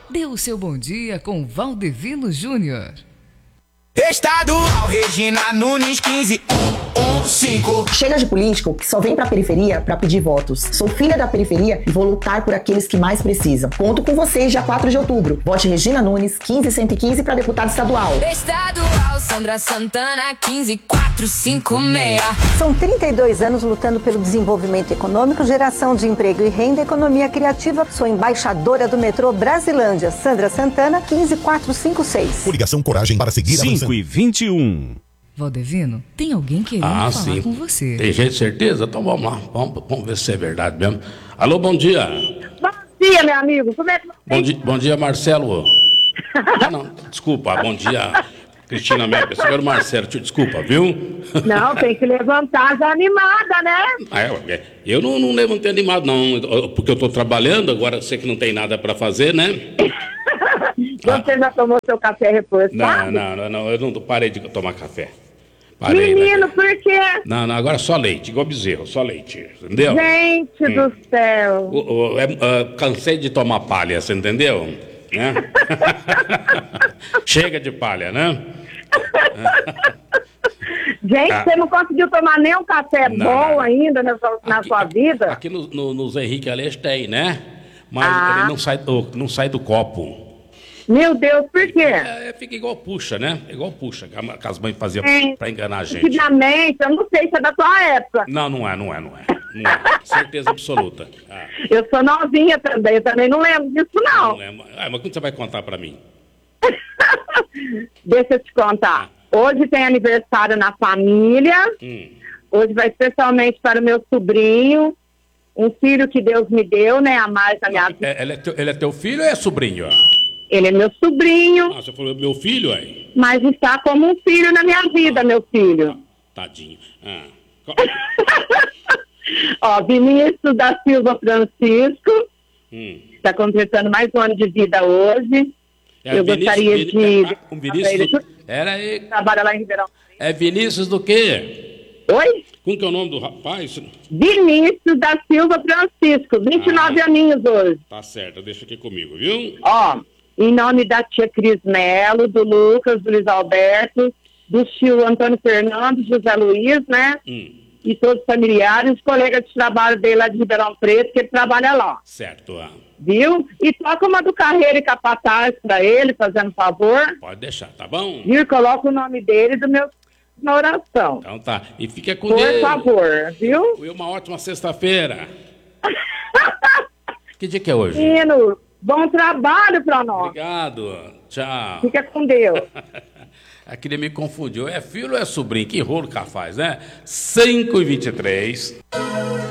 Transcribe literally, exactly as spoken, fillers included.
Dê o seu bom dia com Valdevino Júnior. Estadual Regina Nunes quinze um cinco. Chega de político que só vem pra periferia pra pedir votos. Sou filha da periferia e vou lutar por aqueles que mais precisam. Conto com vocês dia quatro de outubro. Vote Regina Nunes quinze cento e quinze pra deputada estadual. Estadual Sandra Santana quinze quatro cinco seis. São trinta e dois anos lutando pelo desenvolvimento econômico, geração de emprego e renda, economia criativa. Sou embaixadora do metrô Brasilândia. Sandra Santana quinze quatro cinco seis. Coligação Coragem para seguir avançando. cinco e vinte e um. Valdevino, tem alguém querendo ah, falar sim. com você. Tem gente, certeza? Então vamos lá, vamos, vamos ver se é verdade mesmo. Alô, bom dia. Bom dia, meu amigo. Como é que você... Bom dia, bom dia, Marcelo. Ah, não, desculpa, bom dia, Cristina Melo. Esse era o Marcelo, te desculpa, viu? Não, tem que levantar já animada, né? Ah, é, eu não, não levantei animado, não, porque eu estou trabalhando, agora sei que não tem nada para fazer, né? Você ah. já tomou seu café reforçado? Não, não, não, não, eu não parei de tomar café. Parei, Menino, né? por quê? Não, não, agora só leite, igual bezerro, só leite, entendeu? Gente hum. do céu. O, o, é, uh, cansei de tomar palha, você entendeu? Né? Chega de palha, né? Gente, ah. você não conseguiu tomar nem um café não, bom não. ainda na sua, na aqui, sua vida? Aqui no, no, nos Henrique Aleixo tem, né? Mas ah. ele não sai, do, não sai do copo. Meu Deus, por quê? É, fica igual puxa, né? Igual puxa, que as mães faziam é, pra enganar a gente. Antigamente, eu não sei se é da tua época. Não, não é, não é, não é. Não é. Certeza absoluta. Ah. Eu sou novinha também, eu também não lembro disso, não. Não lembro. Ah, mas quando você vai contar pra mim? Deixa eu te contar. Hoje tem aniversário na família. Hum. Hoje vai especialmente para o meu sobrinho. Um filho que Deus me deu, né? A mais na minha vida. É, ele, é teu, ele é teu filho ou é sobrinho? Ele é meu sobrinho. Ah, você falou meu filho, aí? Mas está como um filho na minha vida, ah, meu filho. Ah, tadinho. Ah. Ó, Vinícius da Silva Francisco. Hum. Está completando mais um ano de vida hoje. É, Eu Vinícius, gostaria Vin... de... É, um Vinícius do... Era aí... Trabalha lá em Ribeirão. É Vinícius do quê? Oi? Como que é o nome do rapaz? Vinícius da Silva Francisco, vinte e nove ah, aninhos hoje. Tá certo, deixa aqui comigo, viu? Ó, em nome da tia Cris Melo, do Lucas, do Luiz Alberto, do tio Antônio Fernando, José Luiz, né? Hum. E todos os familiares, os colegas de trabalho dele lá de Ribeirão Preto, que ele trabalha lá. Certo, ah. Viu? E toca uma do Carreira e Capataz pra ele, fazendo favor. Pode deixar, tá bom? Viu? Coloca o nome dele do meu... na oração. Então tá. E fica com Por Deus. Por favor, viu? Foi uma ótima sexta-feira. Que dia que é hoje? Menino, bom trabalho pra nós. Obrigado. Tchau. Fica com Deus. Aquele me confundiu. É filho ou é sobrinho? Que rolo que faz, né? cinco e vinte e três.